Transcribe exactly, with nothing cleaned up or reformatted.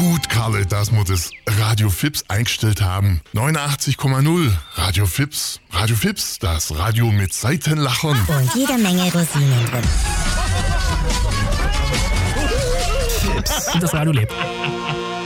Gut, Karle, dass wir das Radio Fips eingestellt haben. neunundachtzig Komma null Radio Fips. Radio Fips, das Radio mit Seitenlachern. Und jede Menge Rosinen drin. Und das Radio lebt.